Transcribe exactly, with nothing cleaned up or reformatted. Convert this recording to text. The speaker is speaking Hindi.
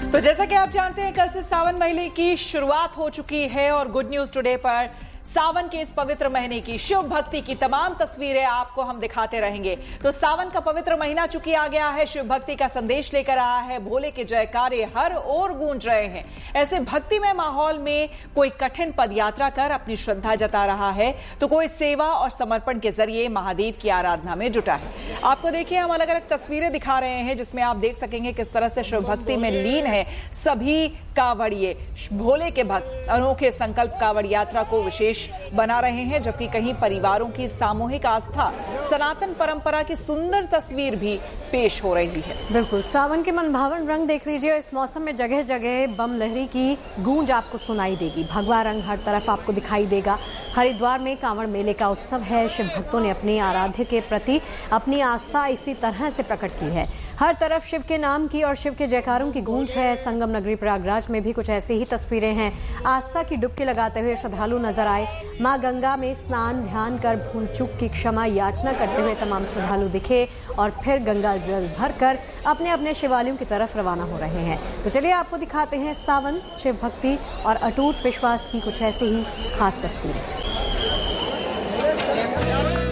तो जैसा कि आप जानते हैं, कल से सावन महीने की शुरुआत हो चुकी है और गुड न्यूज टुडे पर सावन के इस पवित्र महीने की शिव भक्ति की तमाम तस्वीरें आपको हम दिखाते रहेंगे। तो सावन का पवित्र महीना चूंकि आ गया है, शिव भक्ति का संदेश लेकर आया है, भोले के जयकारे हर ओर गूंज रहे हैं। ऐसे भक्तिमय माहौल में कोई कठिन पदयात्रा कर अपनी श्रद्धा जता रहा है, तो कोई सेवा और समर्पण के जरिए महादेव की आराधना में जुटा है। आपको देखिए, हम अलग अलग तस्वीरें दिखा रहे हैं जिसमें आप देख सकेंगे किस तरह से शिव भक्ति में लीन है सभी कांवड़िए। भोले के भक्त अनोखे संकल्प कांवड़ यात्रा को विशेष बना रहे हैं, जबकि कहीं परिवारों की सामूहिक आस्था, सनातन परंपरा की सुंदर तस्वीर भी पेश हो रही है। बिल्कुल, सावन के मनभावन रंग देख लीजिए। इस मौसम में जगह जगह बम लहरी की गूंज आपको सुनाई देगी। भगवा रंग हर तरफ आपको दिखाई देगा। हरिद्वार में कांवड़ मेले का उत्सव है। शिव भक्तों ने अपने आराध्य के प्रति अपनी आस्था इसी तरह से प्रकट की है। हर तरफ शिव के नाम की और शिव के जयकारों की गूंज है। संगम नगरी प्रयागराज में भी कुछ ऐसी ही तस्वीरें हैं। आस्था की डुबकी लगाते हुए श्रद्धालु नजर आए। मां गंगा में स्नान ध्यान कर भूल चूक की क्षमा याचना करते हुए तमाम श्रद्धालु दिखे और फिर गंगा जल भरकर अपने अपने शिवालयों की तरफ रवाना हो रहे हैं। तो चलिए आपको दिखाते हैं सावन, शिव भक्ति और अटूट विश्वास की कुछ ऐसी ही खास तस्वीरें।